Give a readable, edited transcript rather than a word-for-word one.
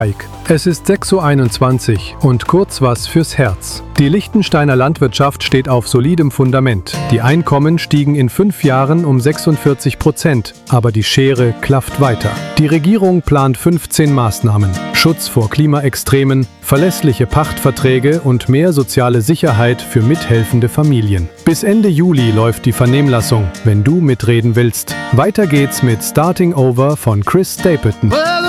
Es ist 6:21 Uhr und kurz was fürs Herz. Die Liechtensteiner Landwirtschaft steht auf solidem Fundament. Die Einkommen stiegen in 5 Jahren um 46%, aber die Schere klafft weiter. Die Regierung plant 15 Maßnahmen. Schutz vor Klimaextremen, verlässliche Pachtverträge und mehr soziale Sicherheit für mithelfende Familien. Bis Ende Juli läuft die Vernehmlassung, wenn du mitreden willst. Weiter geht's mit Starting Over von Chris Stapleton.